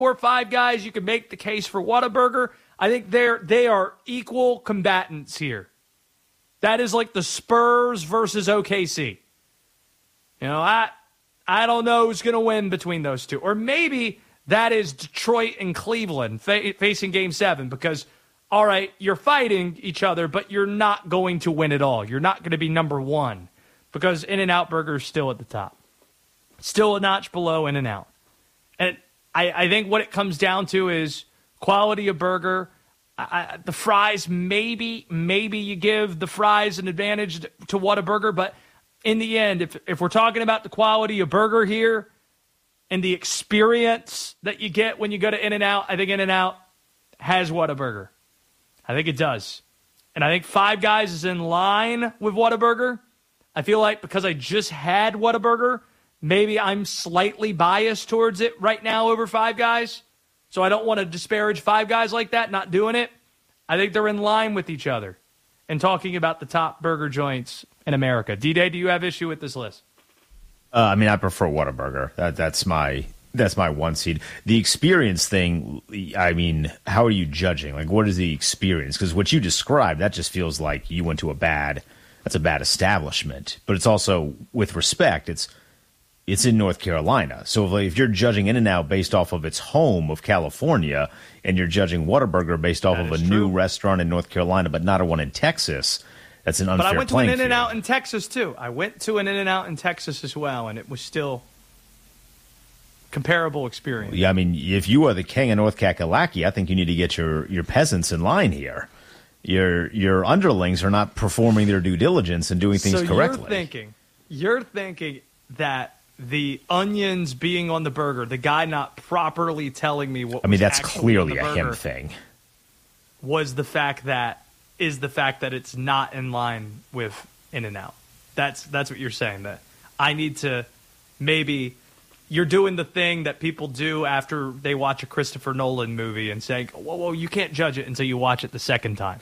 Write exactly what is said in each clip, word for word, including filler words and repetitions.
or Five Guys, you can make the case for Whataburger. I think they're they are equal combatants here. That is like the Spurs versus O K C. You know, I I don't know who's going to win between those two. Or maybe that is Detroit and Cleveland fa- facing Game seven because, all right, you're fighting each other, but you're not going to win it all. You're not going to be number one because In-N-Out Burger is still at the top. Still a notch below In-N-Out. And I, I think what it comes down to is quality of burger. I, I, the fries, maybe, maybe you give the fries an advantage to Whataburger, but in the end, if if we're talking about the quality of burger here and the experience that you get when you go to In-N-Out, I think In-N-Out has Whataburger. I think it does. And I think Five Guys is in line with Whataburger. I feel like because I just had Whataburger, maybe I'm slightly biased towards it right now over Five Guys. So I don't want to disparage Five Guys like that, not doing it. I think they're in line with each other and talking about the top burger joints in America. D-Day, do you have issue with this list? Uh, I mean, I prefer Whataburger. That, that's my that's my one seed. The experience thing, I mean, how are you judging? Like, what is the experience? Because what you described, that just feels like you went to a bad, that's a bad establishment. But it's also, with respect, it's it's in North Carolina. So if, like, if you're judging In-N-Out based off of its home of California, and you're judging Whataburger based off that of a true. new restaurant in North Carolina, but not a one in Texas, that's an unfair But I went to playing an In-N-Out field. in Texas, too. I went to an In-N-Out in Texas as well, and it was still comparable experience. Yeah, I mean, if you are the king of North Kakalaki, I think you need to get your, your peasants in line here. Your your underlings are not performing their due diligence and doing things so correctly. you're thinking, you're thinking that the onions being on the burger, the guy not properly telling me what I mean, was that's actually on clearly the a him burger thing. was the fact that is the fact that it's not in line with In-N-Out. That's that's what you're saying, that I need to maybe you're doing the thing that people do after they watch a Christopher Nolan movie and saying, whoa, whoa, you can't judge it until you watch it the second time.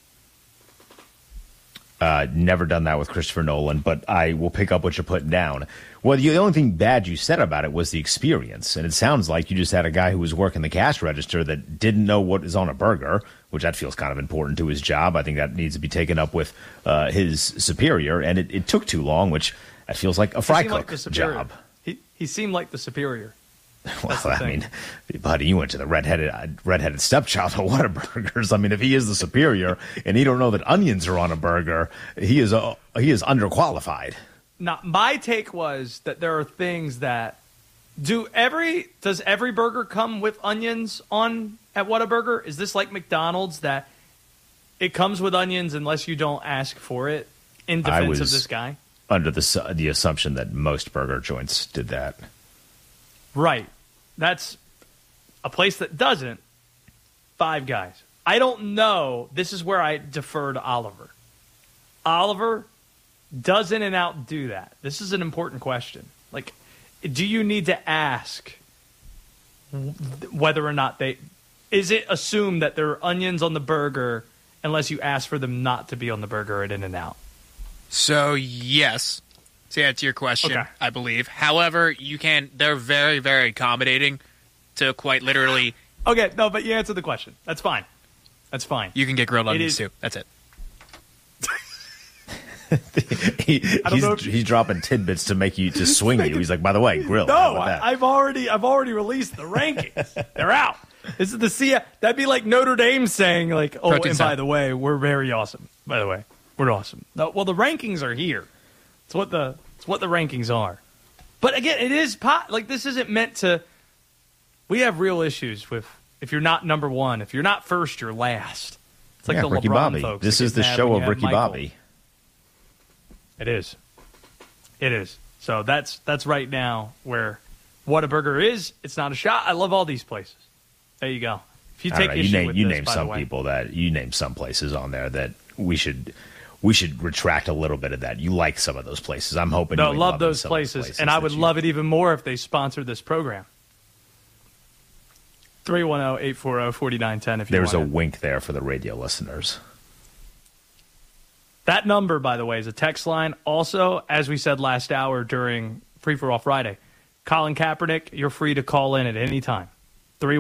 Uh, never done that with Christopher Nolan, but I will pick up what you're putting down. Well, the only thing bad you said about it was the experience, and it sounds like you just had a guy who was working the cash register that didn't know what is on a burger, which that feels kind of important to his job. I think that needs to be taken up with uh, his superior, and it, it took too long, which that feels like a fry He seemed like cook the superior. job. He, he seemed like the superior. Well, the I thing. mean, buddy, you went to the redheaded uh, redheaded stepchild of Whataburgers. I mean, if he is the superior and he don't know that onions are on a burger, he is uh, he is underqualified. Now, my take was that there are things that do every does every burger come with onions on at Whataburger? Is this like McDonald's that it comes with onions unless you don't ask for it? In I defense was of this guy, under the su- the assumption that most burger joints did that. right? That's a place that doesn't. Five Guys. I don't know. This is where I defer to Oliver. Oliver, does In-N-Out do that? This is an important question. Like, do you need to ask whether or not they... Is it assumed that there are onions on the burger unless you ask for them not to be on the burger at In-N-Out? So, yes, to answer your question, Okay. I believe. However, you can... They're very, very accommodating to quite literally... Okay, no, but you answered the question. That's fine. That's fine. You can get grilled onions, is- too. That's it. he, don't he's, know if- he's dropping tidbits to make you to swing you. He's like, by the way, grill. No, How about that? I, I've already I've already released the rankings. They're out. This is the C. That'd be like Notre Dame saying like, oh, Protein and style. by the way, we're very awesome. By the way, we're awesome. No, well, the rankings are here. It's what the it's what the rankings are. But again, it is pot. Like this isn't meant to. We have real issues with if you're not number one, if you're not first, you're last. It's like yeah, the Ricky LeBron Bobby. folks. This that is get the mad show when you of have Ricky Michael. Bobby. It is. It is. So that's that's right now where Whataburger is. It's not a shot. I love all these places. There you go. If you I don't take know, issue you name with you this, name by the some way, people that you name some places on there that we should we should retract a little bit of that. You like some of those places. I'm hoping no, you ain't love loving those some of places, and I that would you- love it even more if they sponsored this program. three one zero, eight four zero, four nine one zero if you There's a want it. wink there for the radio listeners. That number, by the way, is a text line. Also, as we said last hour during Free for All Friday, Colin Kaepernick, you're free to call in at any time.